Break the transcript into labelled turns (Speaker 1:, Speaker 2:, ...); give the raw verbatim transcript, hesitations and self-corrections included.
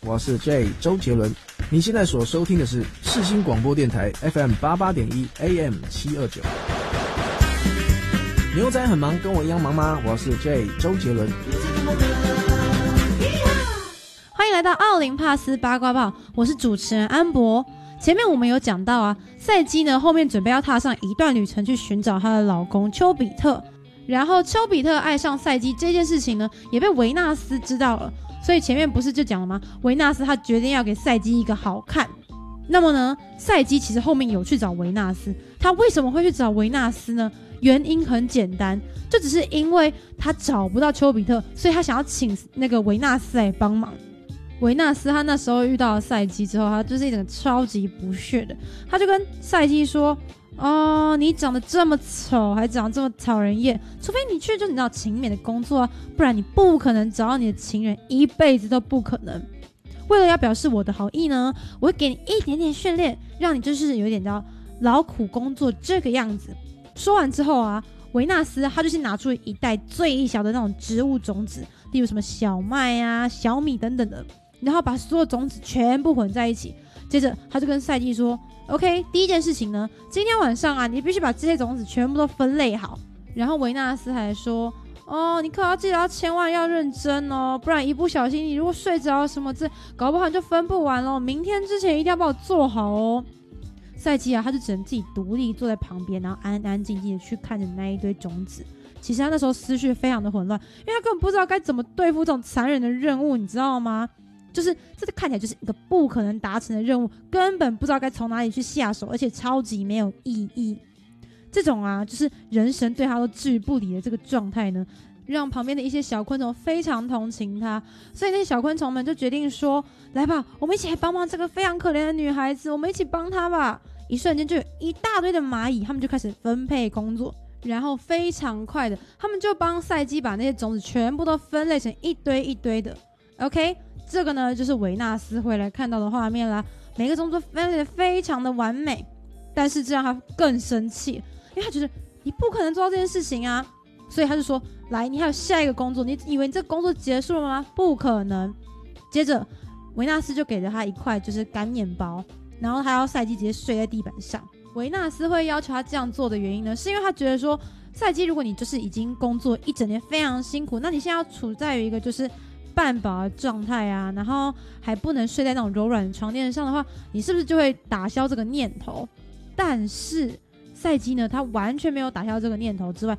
Speaker 1: 我是 J 周杰伦。你现在所收听的是世新广播电台 F M 八八点一 A M 七二九。牛仔很忙，跟我一样忙吗？我是 J 周杰伦。
Speaker 2: 欢迎来到奥林帕斯八卦报，我是主持人安博。前面我们有讲到啊，赛姬呢后面准备要踏上一段旅程去寻找她的老公丘比特，然后丘比特爱上赛姬这件事情呢也被维纳斯知道了，所以前面不是就讲了吗？维纳斯他决定要给赛姬一个好看。那么呢，赛姬其实后面有去找维纳斯，他为什么会去找维纳斯呢？原因很简单，就只是因为他找不到丘比特，所以他想要请那个维纳斯来帮忙。维纳斯他那时候遇到了赛姬之后，他就是一整个超级不屑的，他就跟赛姬说：“哦，你长得这么丑，还长得这么讨人厌，除非你去就你知道勤勉的工作啊，不然你不可能找到你的情人，一辈子都不可能。为了要表示我的好意呢，我会给你一点点训练，让你就是有点叫劳苦工作这个样子。”说完之后啊，维纳斯他就是拿出一袋最小的那种植物种子，例如什么小麦啊、小米等等的，然后把所有种子全部混在一起。接着他就跟赛姬说 OK， 第一件事情呢，今天晚上啊你必须把这些种子全部都分类好。然后维纳斯还说，哦，你可要记得要千万要认真哦，不然一不小心你如果睡着什么这搞不好你就分不完了，明天之前一定要帮我做好哦。赛姬啊，他就只能自己独立坐在旁边，然后安安静静的去看着那一堆种子。其实他那时候思绪非常的混乱，因为他根本不知道该怎么对付这种残忍的任务，你知道吗？就是这个看起来就是一个不可能达成的任务，根本不知道该从哪里去下手，而且超级没有意义。这种啊，就是人神对他都置于不理的这个状态呢，让旁边的一些小昆虫非常同情他，所以那些小昆虫们就决定说：“来吧，我们一起来帮忙这个非常可怜的女孩子，我们一起帮她吧。”一瞬间就有一大堆的蚂蚁，他们就开始分配工作，然后非常快的，他们就帮赛姬把那些种子全部都分类成一堆一堆的。OK， 这个呢就是维纳斯会来看到的画面啦。每个种子分类的非常的完美，但是这让他更生气，因为他觉得你不可能做到这件事情啊，所以他就说：“来，你还有下一个工作，你以为你这个工作结束了吗？不可能。”接着维纳斯就给了他一块就是干面包。然后他要赛姬直接睡在地板上。维纳斯会要求他这样做的原因呢，是因为他觉得说，赛姬如果你就是已经工作一整天非常辛苦，那你现在要处在于一个就是半饱的状态啊，然后还不能睡在那种柔软的床垫上的话，你是不是就会打消这个念头？但是赛姬呢，他完全没有打消这个念头之外，